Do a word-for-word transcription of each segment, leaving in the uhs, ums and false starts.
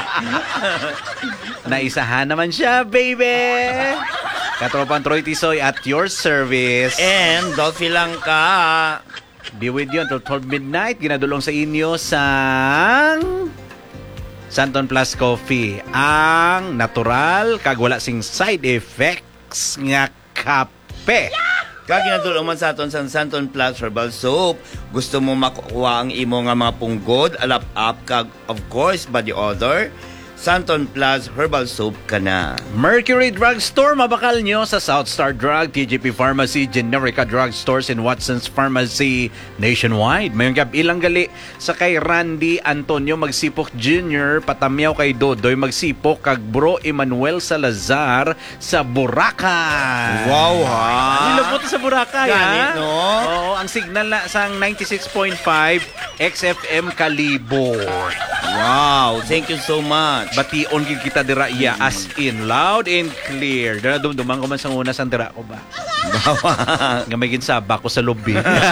Naisahan naman siya, baby. Katropang Troy Tisoy at your service. And Dolphy lang ka. Be with you until twelve midnight. Ginadulong sa inyo sang Santon Plus Coffee. Ang natural, kag wala sing side effects nga kape. Kag ginadulong man sa aton sa Santon Plus Herbal Soap. Gusto mo makuha ang imo nga mga punggod, alap-up, kag of course, body odor. Santon Plus Herbal Soap ka na. Mercury Drugstore, mabakal nyo sa South Star Drug, T G P Pharmacy, Generica Drug Stores, and Watson's Pharmacy nationwide. Mayong gab ilang gali sa kay Randy Antonio Magsipok Junior, patamyaw kay Dodoy Magsipok, kag Bro Emmanuel Salazar sa Boracay. Wow, ha? Nilapot sa Boracay, Ganit, ha? no? Oo, ang signal na sang ninety-six point five X F M Kalibo. Wow, thank you so much. Bation gid kita dira iya as in loud and clear. Dara dumduman ko man sang una sang dira ko ba. Nga may ginsaba ko sa lobby.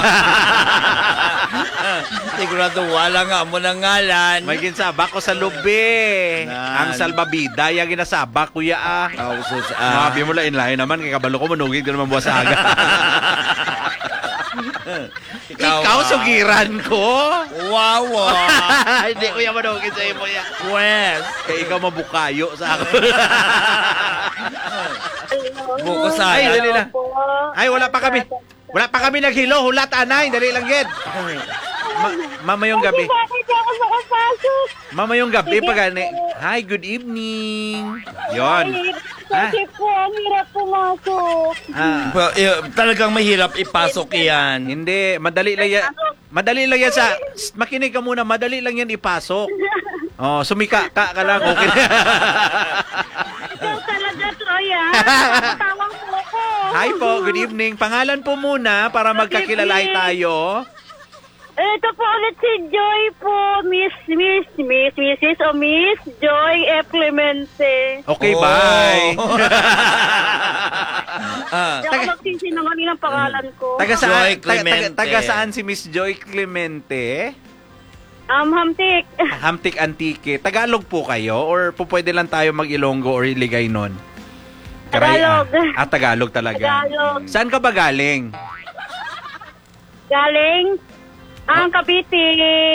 Sigurado wala nga mo nang ngalan. May ginsaba ko sa lobby. Ang salbabida ya ginasaba kuya ah. Oh, sus, ah. Mabi mo la inline naman kay kabalo ko manugid ko naman buwas aga. Ikaw, Ikaw sugiran ko. Wow. Hindi ko yan manugid sa imo ya. Well, kaya ikaw mabukayo sa ako. Buko sa ay, dali lang. Ay, wala pa kami. Wala pa kami naghilo. Hulat, anay. Dali lang, Ged. Ma- mamayong gabi. Mamayong gabi pag ani. Hi, good evening. Yon. Kasi po, ang hirap pumasok. Ah. Well, eh, talagang mahirap ipasok yan. Hindi, madali lang yan. Madali lang yan sa... Makinig ka muna, madali lang yan ipasok. Oh, sumika ka ka lang. Okay. Ikaw talaga, Troy, ah. Tawang po ko. Hi po, good evening. Pangalan po muna para magkakilalay tayo. Ito po ulit si Joy po, Miss, Miss, Miss, Missus o Miss Joy F. Clemente. Okay, Oh. bye. Ah, Hindi ako magsisinungaling ang pangalan ko. Taga Joy saan, taga, taga, Clemente. taga saan si Miss Joy Clemente? Um, Hamtik. Hamtik Antique. Tagalog po kayo or po pwede lang tayo mag-Ilonggo or Iligay nun? Tagalog. Ah, Tagalog talaga. Tagalog. Saan ka ba galing? Galing ang Cavite.